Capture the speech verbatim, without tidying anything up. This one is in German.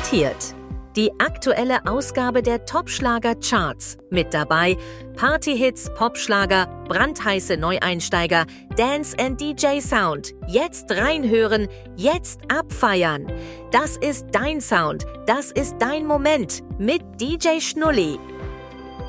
präsentiert. Die aktuelle Ausgabe der Top-Schlager-Charts. Mit dabei Partyhits, Popschlager, brandheiße Neueinsteiger, Dance and D J Sound. Jetzt reinhören, jetzt abfeiern. Das ist dein Sound, das ist dein Moment mit D J Schnulli.